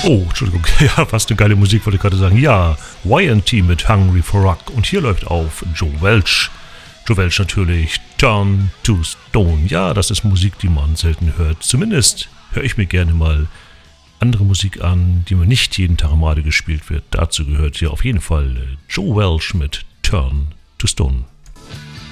Oh, Entschuldigung. Ja, was eine geile Musik, wollte ich gerade sagen. Ja, Y&T mit Hungry for Rock. Und hier läuft auf Joe Welch. Joe Welch natürlich. Turn to Stone. Ja, das ist Musik, die man selten hört. Zumindest höre ich mir gerne mal andere Musik an, die mir nicht jeden Tag im Radio gespielt wird. Dazu gehört hier auf jeden Fall Joe Welch mit Turn to Stone.